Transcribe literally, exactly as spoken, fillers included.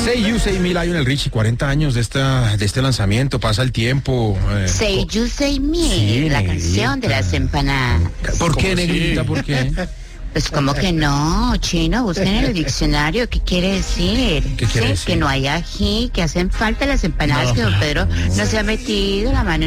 Say You, Say Me, Lionel Richie, cuarenta años de esta de este lanzamiento, pasa el tiempo. Eh, Say You, Say Me, sí, la negrita. Canción de las empanadas. ¿Por qué, negrita? ¿Por qué? Pues como que no, Chino, busquen en el diccionario qué quiere decir. ¿Qué quiere ¿Sí? decir? Que no hay ají, que hacen falta las empanadas, no, que don Pedro no se ha metido la mano